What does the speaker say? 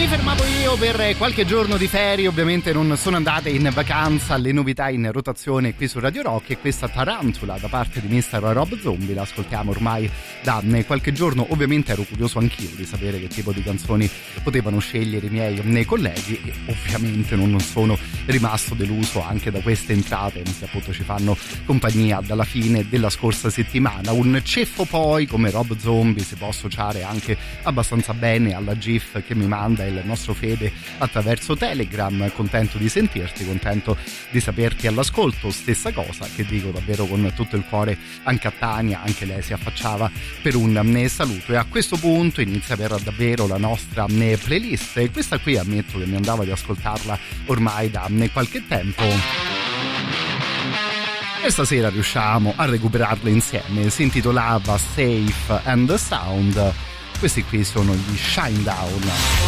fermavo io per qualche giorno di ferie, ovviamente non sono andate in vacanza. Le novità in rotazione qui su Radio Rock e questa Tarantula da parte di Mr. Rob Zombie la ascoltiamo ormai da qualche giorno. Ovviamente ero curioso anch'io di sapere che tipo di canzoni potevano scegliere i miei colleghi e ovviamente non sono rimasto deluso anche da queste entrate che appunto ci fanno compagnia dalla fine della scorsa settimana. Un ceffo poi come Rob Zombie si può associare anche abbastanza bene alla GIF che mi manda il nostro Fede attraverso Telegram. Contento di sentirti, contento di saperti all'ascolto. Stessa cosa che dico davvero con tutto il cuore anche a Tania, anche lei si affacciava per un saluto. E a questo punto inizia per davvero la nostra playlist e questa qui ammetto che mi andava di ascoltarla ormai da qualche tempo e stasera riusciamo a recuperarla insieme. Si intitolava Safe and Sound. Questi qui sono gli Shinedown.